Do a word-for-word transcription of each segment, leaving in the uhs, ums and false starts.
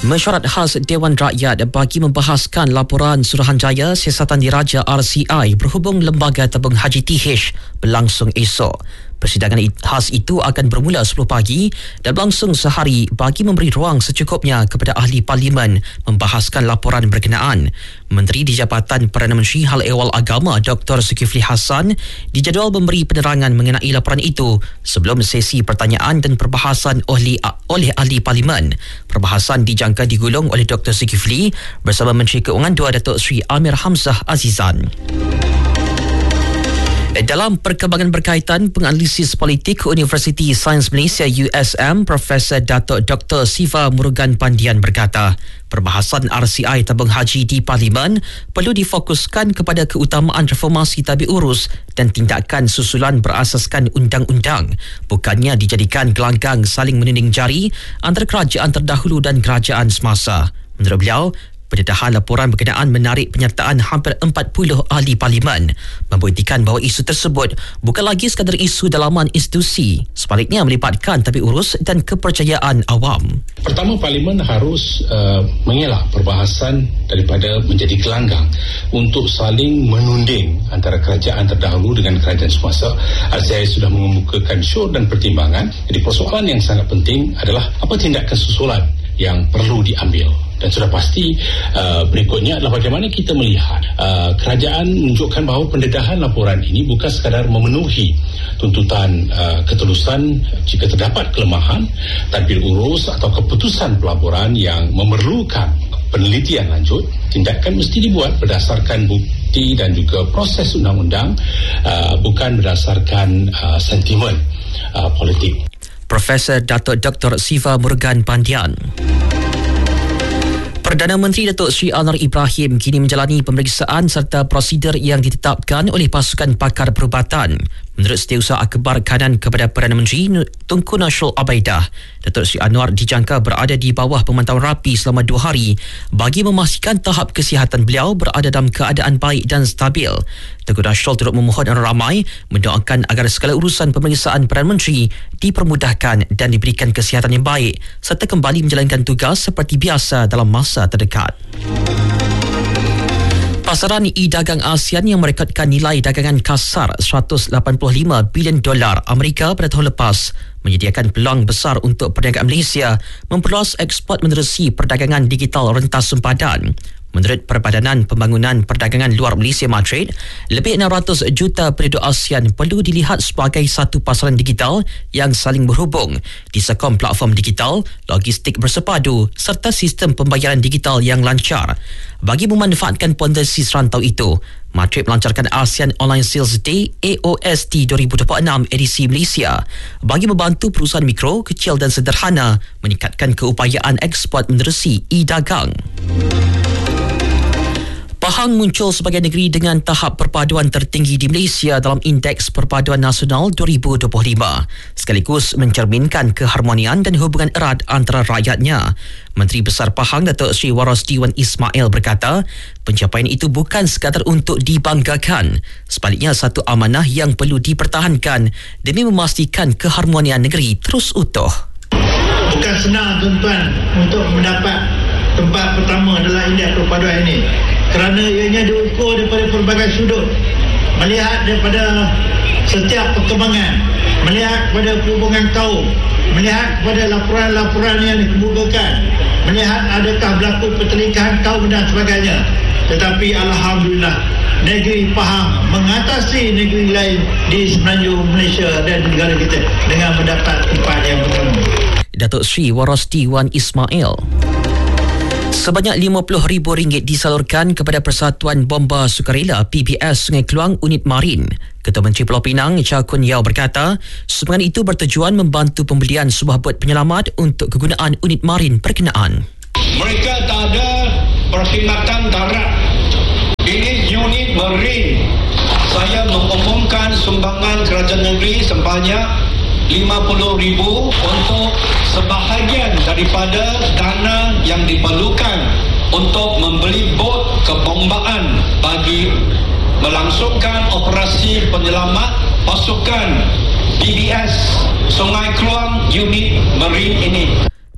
Mesyuarat khas Dewan Rakyat bagi membahaskan laporan Suruhanjaya Siasatan Diraja R C I berhubung Lembaga Tabung Haji T H berlangsung esok. Persidangan khas itu akan bermula sepuluh pagi dan berlangsung sehari bagi memberi ruang secukupnya kepada ahli parlimen membahaskan laporan berkenaan. Menteri di Jabatan Perdana Menteri Hal Ehwal Agama Doktor Zulkifli Hassan dijadual memberi penerangan mengenai laporan itu sebelum sesi pertanyaan dan perbahasan oleh, oleh ahli parlimen. Perbahasan dijangka digulung oleh Doktor Zulkifli bersama Menteri Keuangan Dua Datuk Seri Amir Hamzah Azizan. Dalam perkembangan berkaitan penganalisis politik Universiti Sains Malaysia U S M, Profesor Datuk Doktor Siva Murugan Pandian berkata, perbahasan R C I tabung haji di Parlimen perlu difokuskan kepada keutamaan reformasi tabik urus dan tindakan susulan berasaskan undang-undang, bukannya dijadikan gelanggang saling meninding jari antara kerajaan terdahulu dan kerajaan semasa. Menurut beliau, pendedahan laporan berkenaan menarik penyertaan hampir empat puluh ahli parlimen, membuktikan bahawa isu tersebut bukan lagi sekadar isu dalaman institusi, sebaliknya melibatkan tabik urus dan kepercayaan awam. Pertama, parlimen harus uh, mengelak perbahasan daripada menjadi gelanggang untuk saling menunding antara kerajaan terdahulu dengan kerajaan semasa. Saya sudah mengemukakan syur dan pertimbangan. Jadi persoalan yang sangat penting adalah apa tindakan susulan yang perlu diambil. Dan sudah pasti uh, berikutnya adalah bagaimana kita melihat uh, kerajaan menunjukkan bahawa pendedahan laporan ini bukan sekadar memenuhi tuntutan uh, ketulusan jika terdapat kelemahan, tadbir urus atau keputusan pelaporan yang memerlukan penelitian lanjut. Tindakan mesti dibuat berdasarkan bukti dan juga proses undang-undang, uh, bukan berdasarkan uh, sentimen uh, politik. Profesor Datuk Doktor Siva Murugan Pandian. Perdana Menteri Datuk Seri Anwar Ibrahim kini menjalani pemeriksaan serta prosedur yang ditetapkan oleh pasukan pakar perubatan. Menurut Setiausaha Akhbar Kanan kepada Perdana Menteri Tunku Nasrul Abaidah, Datuk Seri Anwar dijangka berada di bawah pemantauan rapi selama dua hari bagi memastikan tahap kesihatan beliau berada dalam keadaan baik dan stabil. Tunku Nasrul turut memohon orang ramai mendoakan agar segala urusan pemeriksaan Perdana Menteri dipermudahkan dan diberikan kesihatan yang baik serta kembali menjalankan tugas seperti biasa dalam masa terdekat. Pasaran e-dagang ASEAN yang merekodkan nilai dagangan kasar seratus lapan puluh lima bilion dolar Amerika pada tahun lepas menyediakan peluang besar untuk perniagaan Malaysia memperluas ekspor menerusi perdagangan digital rentas sempadan. Menurut Perbadanan Pembangunan Perdagangan Luar Malaysia Madrid, lebih enam ratus juta penduduk ASEAN perlu dilihat sebagai satu pasaran digital yang saling berhubung, disokong platform digital, logistik bersepadu serta sistem pembayaran digital yang lancar. Bagi memanfaatkan potensi serantau itu, Madrid melancarkan ASEAN Online Sales Day A O S T dua ribu dua puluh enam edisi Malaysia bagi membantu perusahaan mikro, kecil dan sederhana meningkatkan keupayaan ekspor menerusi e-dagang. Pahang muncul sebagai negeri dengan tahap perpaduan tertinggi di Malaysia dalam Indeks Perpaduan Nasional dua ribu dua puluh lima, sekaligus mencerminkan keharmonian dan hubungan erat antara rakyatnya. Menteri Besar Pahang Datuk Seri Warosdi Wan Ismail berkata, pencapaian itu bukan sekadar untuk dibanggakan, sebaliknya satu amanah yang perlu dipertahankan demi memastikan keharmonian negeri terus utuh. Bukan senang tuan-tuan untuk mendapat tempat pertama dalam indeks perpaduan ini, kerana ianya diukur daripada pelbagai sudut, melihat daripada setiap perkembangan, melihat kepada hubungan kaum, melihat kepada laporan-laporan yang dikemukakan, melihat adakah berlaku pertelingkahan kaum dan sebagainya. Tetapi Alhamdulillah, negeri Pahang mengatasi negeri lain di Semenanjung Malaysia dan negara kita dengan mendapat tempat yang pertama. Datuk Seri Warosdi Wan Ismail. Sebanyak lima puluh ribu ringgit disalurkan kepada Persatuan Bomba Sukarela P B S Sungai Keluang Unit Marin. Ketua Menteri Pulau Pinang Cha Kun Yao berkata, sumbangan itu bertujuan membantu pembelian sebuah bot penyelamat untuk kegunaan unit marin berkenaan. Mereka tak ada perkhidmatan darat. Ini unit marin. Saya mengumumkan sumbangan kerajaan negeri sebanyak lima puluh ribu untuk sebahagian daripada dana yang diperlukan untuk membeli bot kebombaan bagi melangsungkan operasi penyelamat pasukan P B S Sungai Keluang unit Marine ini.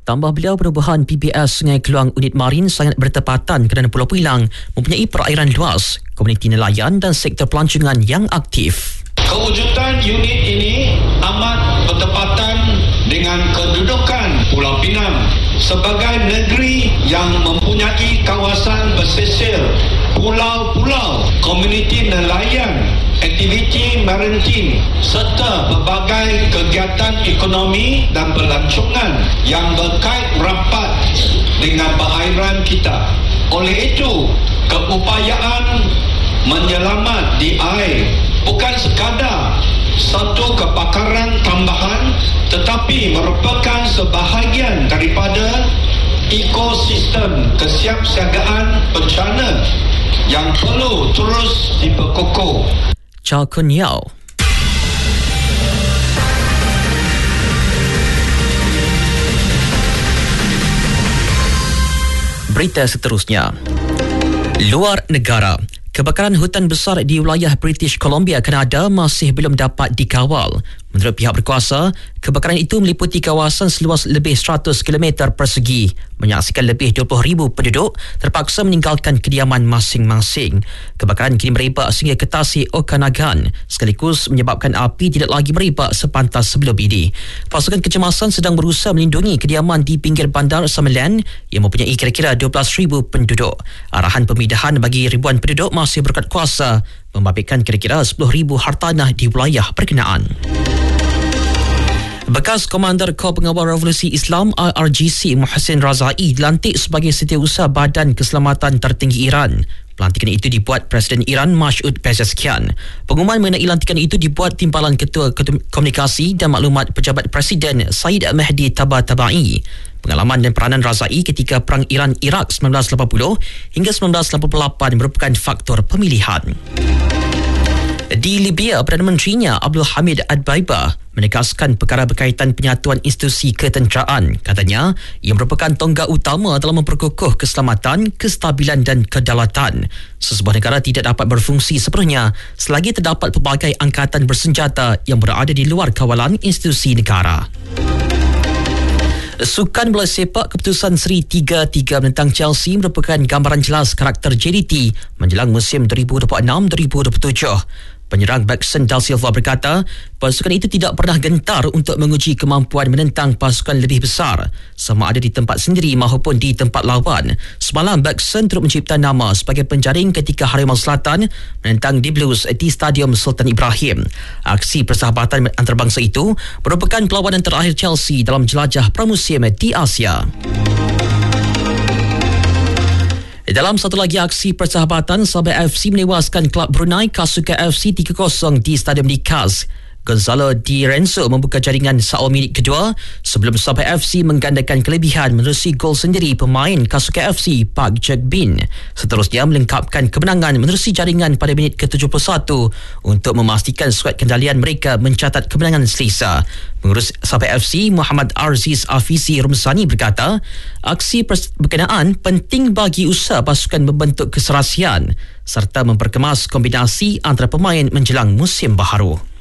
Tambah beliau, perubahan P B S Sungai Keluang Unit Marin sangat bertepatan kerana Pulau Pilang mempunyai perairan luas, komuniti nelayan dan sektor pelancongan yang aktif. Kewujudan unit ini amat bertepatan dengan kedudukan Pulau Pinang sebagai negeri yang mempunyai kawasan pesisir, pulau-pulau, komuniti nelayan, aktiviti maritim serta pelbagai kegiatan ekonomi dan pelancongan yang berkait rapat dengan perairan kita. Oleh itu, keupayaan menyelamat di air bukan sekadar satu kepakaran tambahan, tetapi merupakan sebahagian daripada ekosistem kesiapsiagaan bencana yang perlu terus diperkukuh. Chow Kun Yao. Berita seterusnya. Luar negara. Kebakaran hutan besar di wilayah British Columbia, Kanada masih belum dapat dikawal. Menurut pihak berkuasa, kebakaran itu meliputi kawasan seluas lebih seratus kilometer persegi. Menyaksikan lebih dua puluh ribu penduduk terpaksa meninggalkan kediaman masing-masing. Kebakaran kini merebak sehingga ke tasik Okanagan, sekaligus menyebabkan api tidak lagi merebak sepantas sebelum ini. Pasukan kecemasan sedang berusaha melindungi kediaman di pinggir bandar Summerland yang mempunyai kira-kira dua belas ribu penduduk. Arahan pemindahan bagi ribuan penduduk masih berkat kuasa, membabitkan kira-kira sepuluh ribu hartanah di wilayah berkenaan. Bekas Komander Kor Pengawal Revolusi Islam I R G C Muhsin Razai dilantik sebagai Setiausaha Badan Keselamatan Tertinggi Iran. Pelantikan itu dibuat Presiden Iran Masoud Pezeshkian. Pengumuman mengenai lantikan itu dibuat Timbalan Ketua Komunikasi dan Maklumat Pejabat Presiden Said Mahdi Tabatabai. Pengalaman dan peranan Razai ketika Perang Iran-Iraq sembilan belas lapan puluh hingga sembilan belas lapan puluh lapan merupakan faktor pemilihan. Di Libya, Perdana Menterinya Abdul Hamid Ad-Baibah menegaskan perkara berkaitan penyatuan institusi ketenteraan. Katanya, ia merupakan tonggak utama dalam memperkukuh keselamatan, kestabilan dan kedaulatan. Sesebuah negara tidak dapat berfungsi sepenuhnya selagi terdapat pelbagai angkatan bersenjata yang berada di luar kawalan institusi negara. Sukan bola sepak keputusan seri tiga tiga menentang Chelsea merupakan gambaran jelas karakter J D T menjelang musim dua ribu dua puluh enam dua ribu dua puluh tujuh. Penyerang Baxton Da Silva berkata, pasukan itu tidak pernah gentar untuk menguji kemampuan menentang pasukan lebih besar, sama ada di tempat sendiri maupun di tempat lawan. Semalam, Baxton turut mencipta nama sebagai penjaring ketika Harimau Selatan menentang The Blues di Stadium Sultan Ibrahim. Aksi persahabatan antarabangsa itu merupakan perlawanan terakhir Chelsea dalam jelajah pramusim di Asia. Dalam satu lagi aksi persahabatan, Sabah F C menewaskan klub Brunei Kasuka F C tiga kosong di Stadium Nikaz. Gonzalo Di Renzo membuka jaringan saul minit kedua sebelum Sabah F C menggandakan kelebihan menerusi gol sendiri pemain Kasuka F C Park Jack-bin. Seterusnya melengkapkan kemenangan menerusi jaringan pada minit ke tujuh puluh satu untuk memastikan skuad kendalian mereka mencatat kemenangan selesa. Pengurus Sabah F C Muhammad Arziz Afizi Rumsani berkata, aksi berkenaan penting bagi usaha pasukan membentuk keserasian serta memperkemas kombinasi antara pemain menjelang musim baharu.